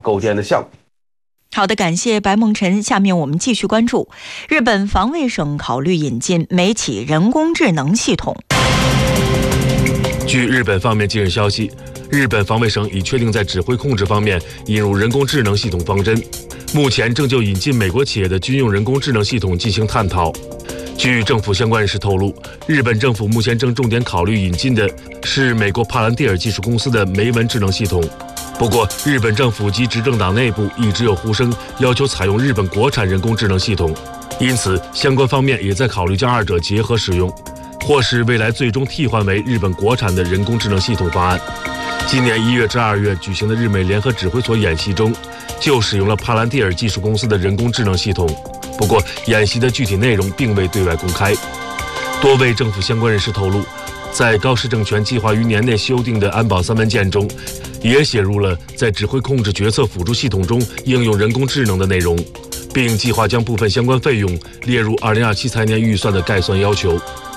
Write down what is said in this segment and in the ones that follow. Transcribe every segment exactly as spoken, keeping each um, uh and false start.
构建的项目。 好的，感谢白梦辰。下面我们继续关注日本防卫省考虑引进美企人工智能系统。 据日本方面近日消息，日本防卫省已确定在指挥控制方面引入人工智能系统方针，目前正就引进美国企业的军用人工智能系统进行探讨。据政府相关人士透露，日本政府目前正重点考虑引进的是美国帕兰蒂尔技术公司的梅文智能系统。不过，日本政府及执政党内部一直有呼声要求采用日本国产人工智能系统，因此相关方面也在考虑将二者结合使用，或是未来最终替换为日本国产的人工智能系统方案。今年一月至二月举行的日美联合指挥所演习中，就使用了帕兰蒂尔技术公司的人工智能系统。不过，演习的具体内容并未对外公开。多位政府相关人士透露，在高市政权计划于年内修订的安保三文件中，也写入了在指挥控制决策辅助系统中应用人工智能的内容，并计划将部分相关费用列入二零二七财年预算的概算要求。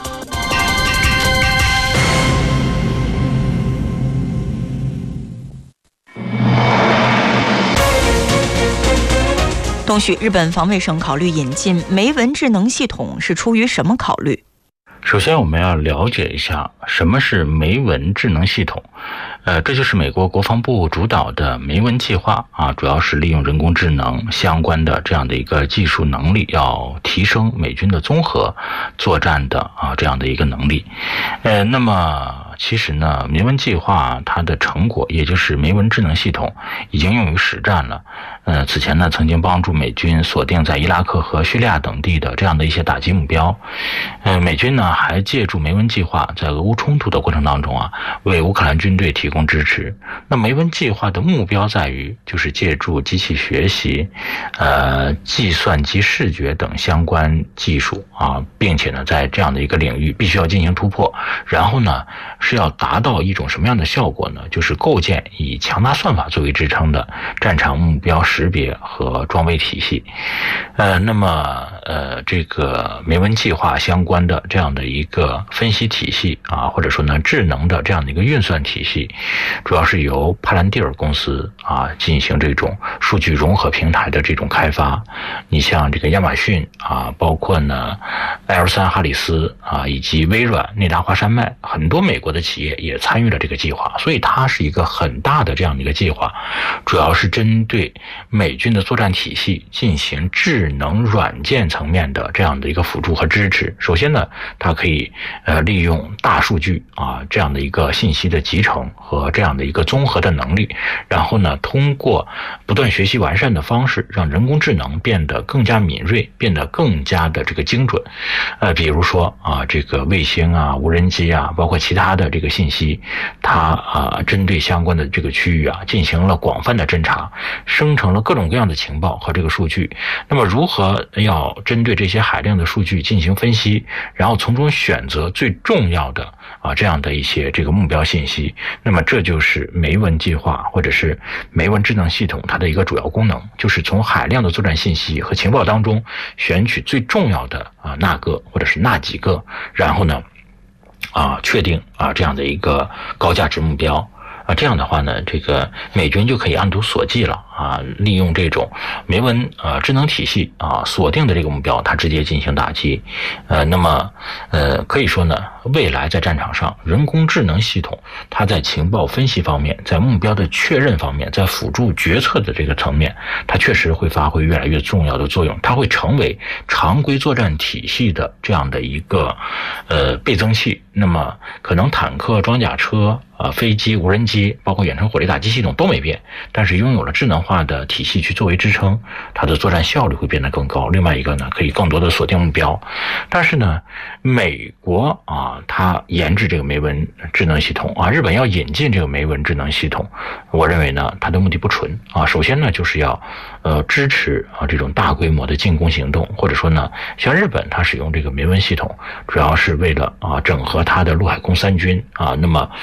东旭，日本防卫省考虑引进梅文智能系统是出于什么考虑？ 首先我们要了解一下什么是梅文智能系统。呃，这就是美国国防部主导的梅文计划啊，主要是利用人工智能相关的这样的一个技术能力，要提升美军的综合作战的啊这样的一个能力。呃，那么其实呢，梅文计划它的成果，也就是梅文智能系统，已经用于实战了。呃，此前呢，曾经帮助美军锁定在伊拉克和叙利亚等地的这样的一些打击目标。呃，美军呢还借助梅文计划，在俄乌冲突的过程当中啊，为乌克兰军队提供支持。那梅文计划的目标在于，就是借助机器学习、呃，计算机视觉等相关技术啊，并且呢，在这样的一个领域必须要进行突破。然后呢，是要达到一种什么样的效果呢？就是构建以强大算法作为支撑的战场目标识别和装备体系。呃，那么呃，这个梅文计划相关的这样的一个分析体系啊，或者说呢智能的这样的一个运算体系，主要是由帕兰蒂尔公司啊进行这种数据融合平台的这种开发。你像这个亚马逊啊，包括呢 L 三 哈里斯啊，以及微软、内达华山脉，很多美国的企业也参与了这个计划，所以它是一个很大的这样的一个计划，主要是针对美军的作战体系进行智能软件层面的这样的一个辅助和支持。首先呢，它可以呃利用大数据啊这样的一个信息的集成和这样的一个综合的能力，然后呢，通过不断学习完善的方式，让人工智能变得更加敏锐，变得更加的这个精准。呃，比如说啊，这个卫星啊、无人机啊，包括其他的这个信息，它啊针对相关的这个区域啊进行了广泛的侦查，生成了各种各样的情报和这个数据。那么如何要针对这些海量的数据进行分析，然后从中选择最重要的啊这样的一些这个目标信息，那么这就是梅文计划或者是梅文智能系统它的一个主要功能，就是从海量的作战信息和情报当中选取最重要的啊那个或者是那几个，然后呢啊确定啊这样的一个高价值目标。啊，这样的话呢，这个美军就可以按图索骥了啊，利用这种梅文呃智能体系啊锁定的这个目标，它直接进行打击。呃，那么呃可以说呢，未来在战场上，人工智能系统它在情报分析方面，在目标的确认方面，在辅助决策的这个层面，它确实会发挥越来越重要的作用。它会成为常规作战体系的这样的一个呃倍增器。那么可能坦克、装甲车、啊飞机、无人机，包括远程火力打击系统都没变，但是拥有了智能化的体系去作为支撑，它的作战效率会变得更高。另外一个呢，可以更多的锁定目标。但是呢，美国啊，它研制这个梅文智能系统啊，日本要引进这个梅文智能系统，我认为呢，它的目的不纯啊。首先呢，就是要呃支持啊这种大规模的进攻行动，或者说呢，像日本它使用这个梅文系统，主要是为了啊整合它的陆海空三军啊，那么整合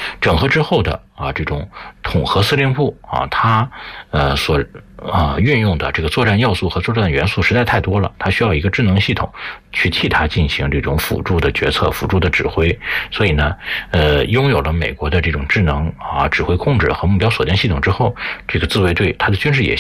之后的啊这种统合司令部啊，它呃所啊运用的这个作战要素和作战元素实在太多了，它需要一个智能系统去替它进行这种辅助的决策、辅助的指挥。所以呢，呃，拥有了美国的这种智能啊指挥控制和目标锁定系统之后，这个自卫队它的军事野心